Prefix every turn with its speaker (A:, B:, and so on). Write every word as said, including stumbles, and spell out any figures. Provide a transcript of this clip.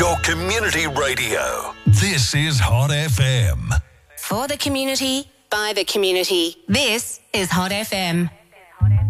A: Your community radio. This is Hot F M.
B: For the community, by the community. This is Hot F M.